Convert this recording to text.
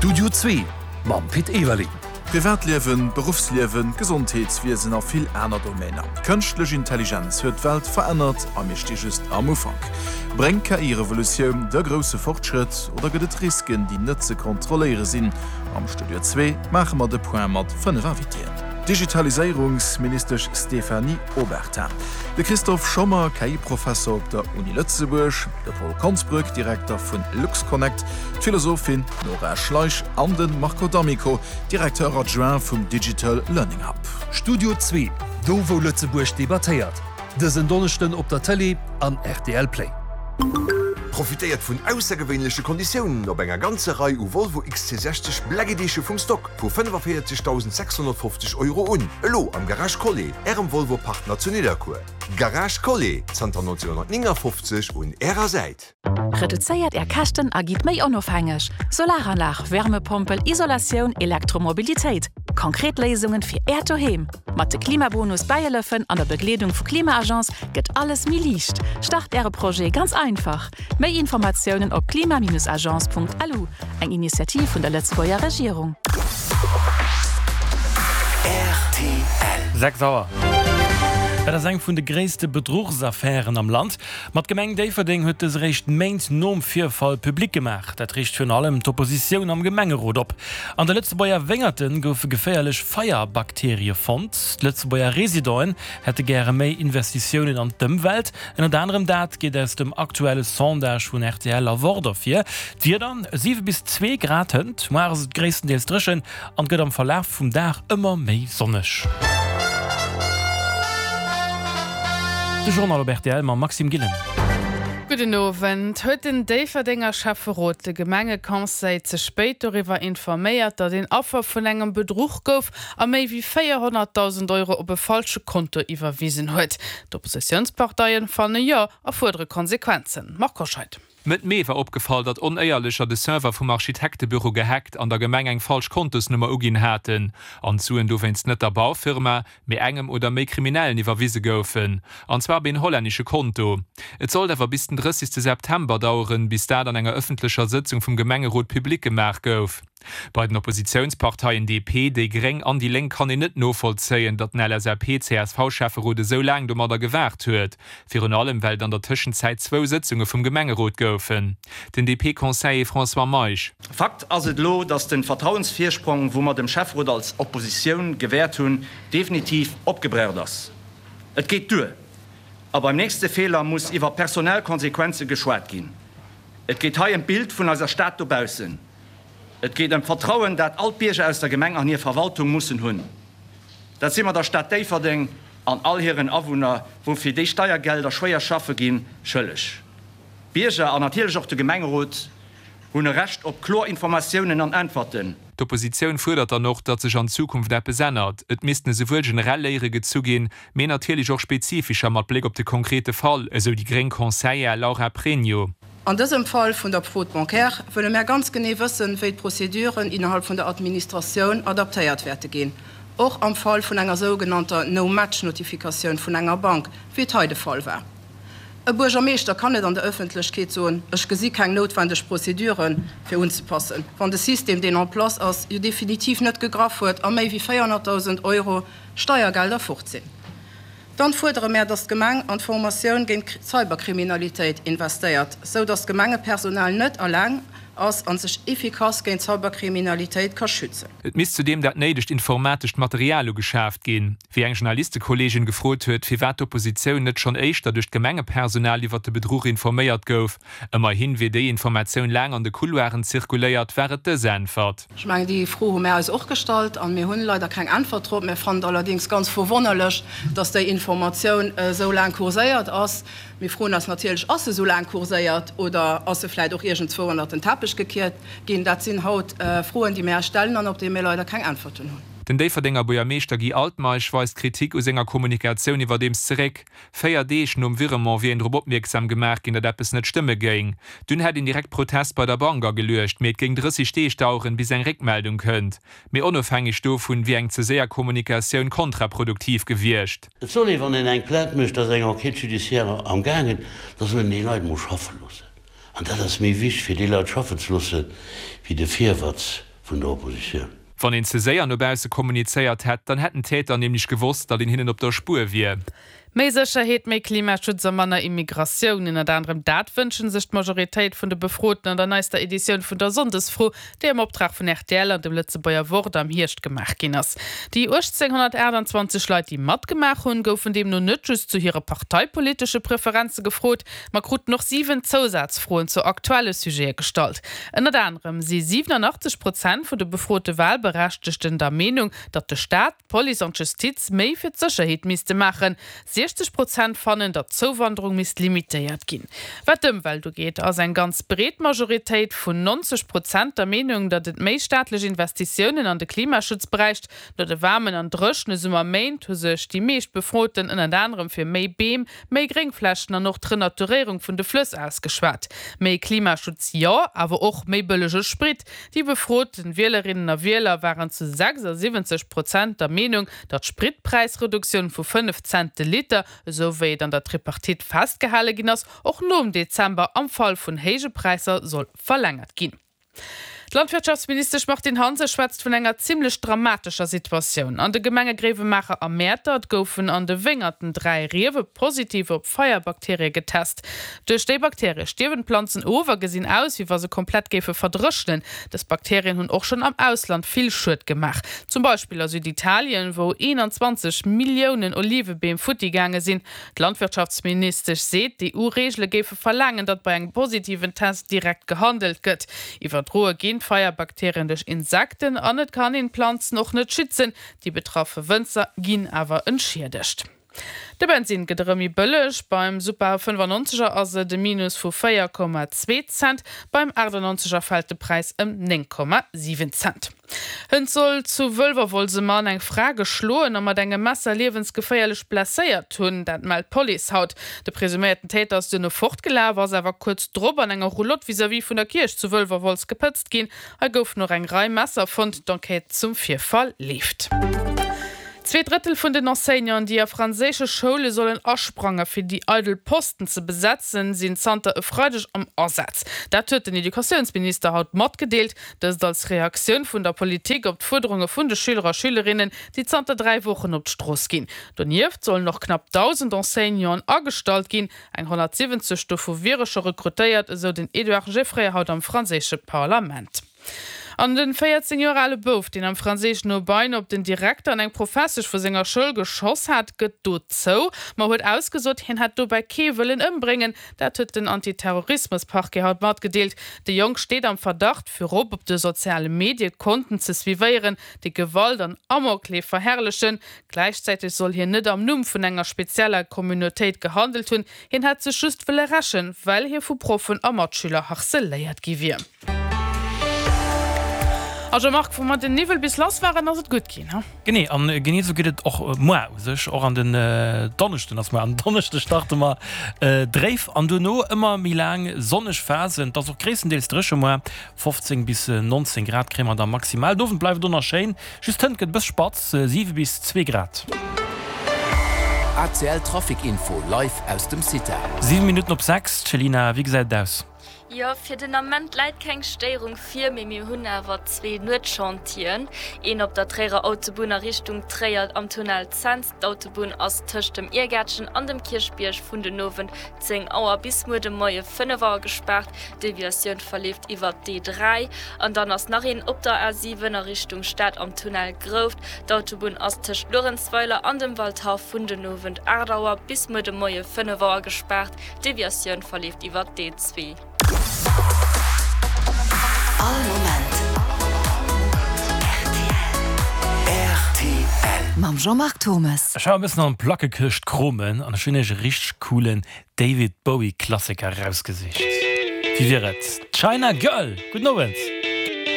Studio 2 mam Piet Ewerling. Privatleben, Berufsleben, Gesundheitswesen a viel einer Domäner. Künstliche Intelligenz huet Welt verändert, a mir ste just am Ufang. Brengt KI-Revolution der große Fortschritt oder gëtt Risken, die net ze kontrolliere sinn? Am Studio 2 machen wir de Point mat 5 Invitieren. Digitalisierungsminister Stefanie Obertin, de Christoph Schommer, KI-Professor op der Uni Lützeburg, der Paul Kanzbrück, Direktor von LuxConnect, Philosophin Nora Schleich an den Marco D'Amico, Direktor adjoint vom Digital Learning Hub. Studio 2, do wo Lützeburg debattiert. Diesen Donnerstag op der Tele an RTL Play. Profitiert vun aussergewöhnliche Konditionen op enger ganze Reihe u Volvo XC60 Blägedische vum Stock vu 45.650 € un. Elo am Garage Collet, Erem Volvo Partner zu Niederkur. Garage Collet, Santa 1959 und Ärer seit. Reduzéiert Kachten agit méi onofhängig. Solaranlage, Wärmepumpel, Isolation, Elektromobilität. Konkret Lesungen fir Ertohem. Mat de Klimabonus Bayerlöffen an der Bekleedung vu Klimaagenz gëtt alles mi liicht. Start Äre Projekt ganz einfach. Mehr Informationen auf klima-agence.lu, eine Initiative von der Lützburger Regierung. RTL. Sag sauer. Das ist eine von der größten Betrugsaffären am Land. Mit Gemeng Daverding hat das recht meint Normvierfall publik gemacht. Das riecht vor allem die Opposition am Gemengerot ab. An der Lützburger Wengerten goufe gefährlich Feierbakterien fand. Die Lützburger Residenten hätte gerne mehr Investitionen an die Umwelt. Und unter anderem dat geht es dem aktuellen Sondage von RTL Award dafür. Die dann 7 bis 2 Grad haben, war es größtenteils drischen und geht am Verlauf vom Tag immer mehr sonnig. De Journal RTL ma Maxim Gillen. Guten Abend. Heute den Daverdinger Schafferot de Gemengekanzlei ze spät darüber informiert, dass den Opfer von engem Betrug gouf a méi wie 400.000 € op e falsche Konto überwiesen huet. Die Oppositionsparteien fanden ja erfordere Konsequenzen. Markoscheid. Mit mir war opgefallen, dat oneierlicher de Server vom Architektebüro gehackt an der Gemeng eng falsch Kontosnummer ugin hätten. An zuen du wennst net der Baufirma, mé engem oder méi Kriminellen iwwerwiese goufen. Anzwer bin holländsche Konto. Et soll dawer bis den 30. September dauern, bis da an enger öffentlicher Sitzung vom Gemengerot publik gemerk gouf. Bei den Oppositionsparteien DP, die gering an die Lenk kann ich nicht nur vollziehen, dass den LSRP-CSV-Chefrode so lange dummer da gewährt wird. Für allem, weil an der Zwischenzeit 2 Sitzungen vom Gemengerot goufen. Den DP-Conseiller François Meisch. Fakt also lo, dass den Vertrauensvorsprung, wo man dem Chefrode als Opposition gewährt tun, definitiv abgebraucht ist. Es geht durch. Aber beim nächsten Fehler muss über Personalkonsequenzen geschwärzt gehen. Es geht hier ein Bild von unserer Stadt draußen. Es geht um Vertrauen, dass alle Bürger aus der Gemeinde an ihre Verwaltung müssen hun. Das sind wir der Stadt Daverding an all ihren Anwohner, wo für die Steuergelder schwer schaffen gehen, schuldig. Bürger an natürlich auch der Gemeinderat haben ein Recht auf klare Informationen und Antworten. Die Opposition fordert dann noch, dass sich an Zukunft der besennert. Es müssten sowohl generell Lehrige zugehen, mehr natürlich auch spezifischer mit Blick auf den konkreten Fall, also die Green Conseiller Laura Prenio. An diesem Fall von der Fraude bancaire wollen wir ganz genau wissen, wie die Prozeduren innerhalb von der Administration adaptiert werden gehen. Auch am Fall von einer sogenannten No-Match-Notifikation von einer Bank, wie heute der Fall war. Ein Bürgermeister kann nicht an der Öffentlichkeit sagen, ich sehe keine notwendigen Prozeduren für uns zu passen. Wenn das System, den en place ist, definitiv nicht gegraft wird, an mehr wie 400.000 € Steuergelder fortziehen. Dann fordere mehr das Gemeng an Formation gegen Cyberkriminalität investiert, so dass Gemengepersonal nicht allein als an sich effikaz gegen Cyberkriminalität kann schützen. Es muss zudem dat neidigt informatisch Material geschafft gehen. Wie eng Journalistenkollegin gefrot huet, wie wat Opposition net schon eichter durch Gemengepersonal iwwer de Betrug informiert gouf. Immerhin wie die Information lang an de Couloiren zirkuliert wäret de Antwort. Ich meine, die Frau mehr als auch gestaltt, an mir hun leider keine Antwort drauf. Mir fand allerdings ganz verwunderlich, dass die Information so lang kursiert ist. Wir froh, dass natürlich auch so lang kursiert oder also vielleicht auch irgendwo unter den Teppich gekehrt gehen. Das sind halt Frauen, die mehr stellen, und auf die mir leider keine Antworten haben. Den Daverdinger Bürgermeister Guy Altmaisch weist Kritik aus seiner Kommunikation über dem zurück. 4 Dagen um Wirrement wie ein Robotwirksam gemerkt, in der das nicht Stimme ging. Dünn hat ihn direkt Protest bei der Banker gelöscht, mit gegen 30 Stehstauchen bis eine Rückmeldung könnt. Mir unabhängig davon, wie eine zu sehr Kommunikation kontraproduktiv gewirrscht. Es soll nicht, wenn ein Klient möchte, dass ein Enquete judiciaire am Gangen, dass man die Leute muss schaffen lassen. Und das ist mir wichtig, für die Leute schaffen zu lassen, wie der Vierwärts von der Opposition. Von den Céier nobelse kommuniziert hat, dann hätten Täter nämlich gewusst, dass den hinnen op der Spur wie. Meiserheet méi Klimaschutz am Manner Immigration in anderem Dat wünschen sich die Majoritéit vun de Befroten an der neuester Edition vun der Sondesfro, der im Obtrag vun RTL an dem Lützebauer Wort am Hirscht gemacht ginnners. Die 1821 Leute die mat gemacht hun goufen dem nur nëtschs zu ihre parteipolitische Präferenze gefrot, man krut noch 7 Zusatzfroen zu aktuelle Sujet gestalt. In anderem sie 87% vu de befrote Wahlberechtchten der Meinung, dat de Staat, Poli und Justiz méi fir Sicherheit miste machen. 60% fanden der Zuwanderung miss limitiert gin. Watem weil du geht aus ein ganz bret Majorität von 90% der Meinung, dat het méi staatliche Investitionen an den Klimaschutz bereicht, dat de warmen an drschne Summer meint sech die meescht befroten in anderem fir méi Beem, méi Geringflächen an noch Renaturierung vun de Flüss ausgeschwart. Méi Klimaschutz ja, aber auch méi bëllege Sprit. Die befroten Wählerinnen und Wähler waren zu 76% der Meinung, dat Spritpreisreduktion vu 5 Cent Liter so wéi an der Tripartit festgehalle ginnners och no im Dezember am Fall vun Hegepreiser soll verlängert ginn. Landwirtschaftsminister Martin Hanse schwätzt vun enger ziemlich dramatischer Situation. An de Gemengegrävemacher am Mätert goufen an de wingerten 3 Rewe positiv op Feuerbakterie getest. Durch de Bakterie stirwen Pflanzen overgesinn aus, wie war se komplett gefe verdrchten. Das Bakterien hun auch schon am Ausland viel Schuld gemacht. Zum Beispiel aus Süditalien, wo 21 Millionen Olivebeem futtigange sind. Landwirtschaftsminister seht, die EU-Regel gefe verlangen, dat bei eng positiven Test direkt gehandelt gëtt. Iwer drohe gehen Feuerbakterien durch Insekten an net kann in Pflanzen noch net schützen, die betroffene Wünzer gin aber entschädigt. Der Benzin geht remi bëllech, beim Super 95er also de Minus vu 4,2 Cent, beim 98er fällt der Preis 9,7 Cent. Hün soll zu Wölverwolsemann eng Frage schloen, mat engem Messer lebensgeféierlech placéiert tun, dat mal Poli haut. De presumierten Täter aus dünne fortgelä, was er war kurz drob an enger Roulotte vis-à-vis vun der Kirch zu Wölverwols gepëtzt gin, gouf noch eng Reimesser fand d'Enquête zum Vierfall lieft. 2/3 von den Enseignern, die a franzésche Schule sollen Asprange fir die Eidelposten zu besetzen, sind Santa freudig am Ersatz. Dat huet den Edukationsminister haut mat gedeelt, dat als Reaktion vun der Politik op Forderungen vun de Schüler und Schülerinnen, die Santa 3 Wochen op d'Stross gin. Donieft sollen noch knapp 1000 Enseignern agestalt gin, eng 170 Stufe virscher rekrutéiert, so den Eduard Jeffrey haut am franzésche Parlament. An den 14 Jahre alle Bof, den am Französischen Nobein op den Direktor an eng Professor vu senger Schul geschoss hat, gëtt dot zo. Man huet ausgesot, hin hat du bei Kewellen ëmbringen, dat huet den Antiterrorismuspark haut mat gedeelt. De Jong steht am Verdacht für Rob op de soziale Medien konnten ze sviieren, die Gewalt an Amoklee verherrlichen. Gleichzeitig soll hier net am Numm vun enger spezieller Communitéit gehandelt hun, hin hat ze just will raschen, weil hier vu Profen Ammerschüler harceléiert giwier. Also mag wo man den Nivel bis las waren as het gut gin. Gene an Gene so gehtt och sech auch an den Donnerchten ass an Donnerchte starte mal dréif an du no immer mi lang sonnech Phasen, dat auch gréessendeels dresche mo 15 bis 19 Grad krémer da maximal dofen bleif du nach Schein just ket bis spatz 7 bis 2 Grad. ACL Trafikinfo live aus dem City. 7 Minuten op 6 Celina, wie gesagt das? Ja, für den Moment leidt keine Störung 4 mit hun aber 2 Notchantieren. Ein auf der Träger Autobahn Richtung Träger am Tunnel Zenz. Die Autobahn aus zwischen dem Irrgärtchen an dem Kirchbirch von den Noven 10 Uhr bis Mitte Mai 5 Uhr gesperrt. Die Deviation verläuft über D3. Und dann ist nach auf der A7 Richtung Stadt am Tunnel Grove. Die Autobahn aus zwischen Lorenzweiler an dem Waldhaus von den Noven 8 Uhr bis Mitte Mai 5 Uhr gesperrt. Die Deviation verläuft über D2. All moment RTL Mam Jean-Marc Thomas. Schau bis an Placke köcht Kromen an schönech rich coolen David Bowie Klassiker rausgesicht. Wie wäret? China Girl, Good Novens.